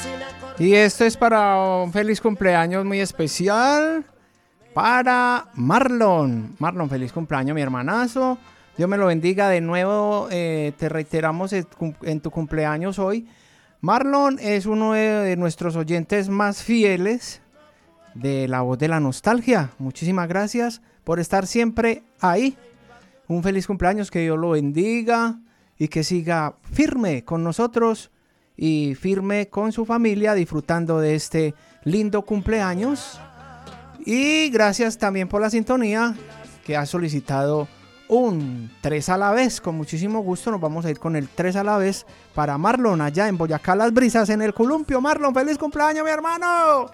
Y esto es para un feliz cumpleaños muy especial para Marlon. Marlon, feliz cumpleaños, mi hermanazo. Dios me lo bendiga de nuevo. Te reiteramos en tu cumpleaños hoy. Marlon es uno de nuestros oyentes más fieles de La Voz de la Nostalgia. Muchísimas gracias por estar siempre ahí. Un feliz cumpleaños, que Dios lo bendiga y que siga firme con nosotros y firme con su familia, disfrutando de este lindo cumpleaños. Y gracias también por la sintonía, que ha solicitado un 3 a la vez. Con muchísimo gusto nos vamos a ir con el 3 a la vez para Marlon, allá en Boyacá Las Brisas, en el Columpio. Marlon, feliz cumpleaños, mi hermano.